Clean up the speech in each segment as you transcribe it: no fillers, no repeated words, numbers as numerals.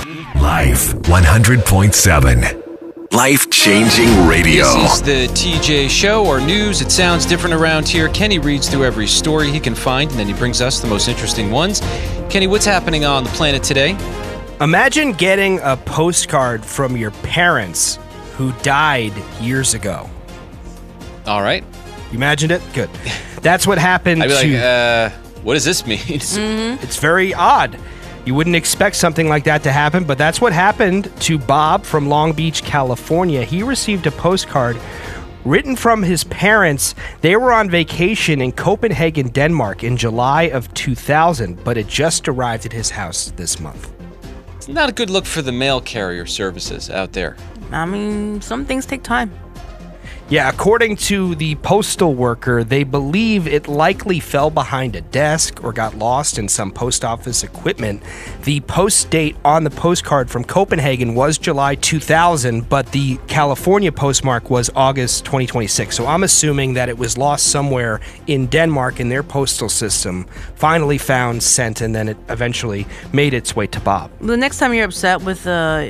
Life 100.7. Life-changing radio. This is the TJ Show, or news. It sounds different around here. Kenny reads through every story he can find, and then he brings us the most interesting ones. Kenny, what's happening on the planet today? Imagine getting a postcard from your parents who died years ago. All right. You imagined it? Good. That's what happened I'd be like, what does this mean? It's very odd. You wouldn't expect something like that to happen, but that's what happened to Bob from Long Beach, California. He received a postcard written from his parents. They were on vacation in Copenhagen, Denmark in July of 2000, but it just arrived at his house this month. It's not a good look for the mail carrier services out there. I mean, some things take time. Yeah, according to the postal worker, they believe it likely fell behind a desk or got lost in some post office equipment. The post date on the postcard from Copenhagen was July 2000, but the California postmark was August 2026. So I'm assuming that it was lost somewhere in Denmark in their postal system, finally found, sent, and then it eventually made its way to Bob. The next time you're upset with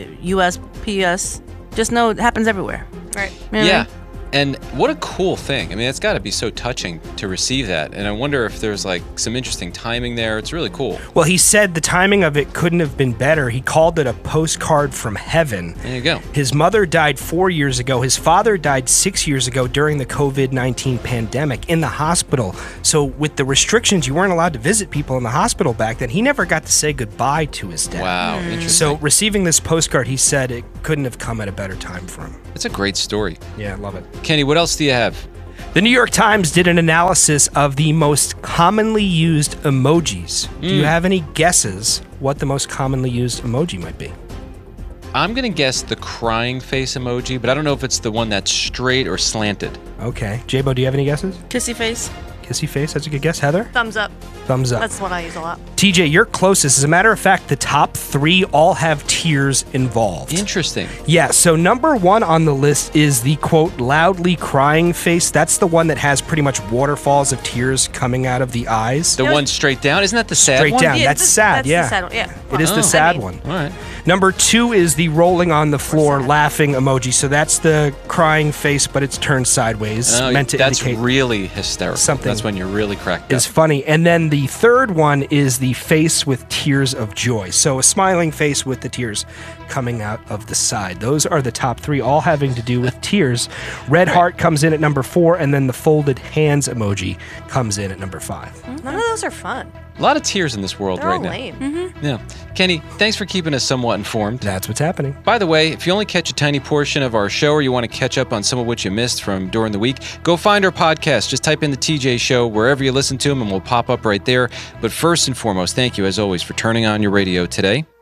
USPS, just know it happens everywhere. Right. You know what I Yeah. mean? And what a cool thing. I mean, it's got to be so touching to receive that. And I wonder if there's like some interesting timing there. It's really cool. Well, he said the timing of it couldn't have been better. He called it a postcard from heaven. There you go. His mother died 4 years ago. His father died 6 years ago during the COVID-19 pandemic in the hospital. So with the restrictions, you weren't allowed to visit people in the hospital back then. He never got to say goodbye to his dad. Wow. Interesting. So receiving this postcard, he said it couldn't have come at a better time for him. It's a great story. Yeah, I love it. Kenny, what else do you have? The New York Times did an analysis of the most commonly used emojis. Do you have any guesses what the most commonly used emoji might be? I'm going to guess the crying face emoji, but I don't know if it's the one that's straight or slanted. Okay. J-Bo, do you have any guesses? Kissy face. Kissy face, that's a good guess. Heather? Thumbs up. Thumbs up. That's what I use a lot. TJ, you're closest. As a matter of fact, the top three all have tears involved. Interesting. Yeah, so number one on the list is the, quote, loudly crying face. That's the one that has pretty much waterfalls of tears coming out of the eyes. The one straight down? Isn't that the sad Straight one? down. Yeah, That's that's- sad, that's yeah. the sad one, yeah. It is Oh. the sad I mean- one. All right. Number two is the rolling on the floor laughing emoji. So that's the crying face, but it's turned sideways, Oh, meant to that's indicate really hysterical. something That's when you're really cracked is up. funny. And then the third one is the face with tears of joy. So a smiling face with the tears coming out of the side. Those are the top three, all having to do with tears. Red heart comes in at number 4, and then the folded hands emoji comes in at number 5. None of those are fun. A lot of tears in this world They're right all now. lame. Yeah. Kenny, thanks for keeping us somewhat informed. That's what's happening. By the way, if you only catch a tiny portion of our show or you want to catch up on some of what you missed from during the week, go find our podcast. Just type in the TJ Show wherever you listen to them and we'll pop up right there. But first and foremost, thank you as always for turning on your radio today.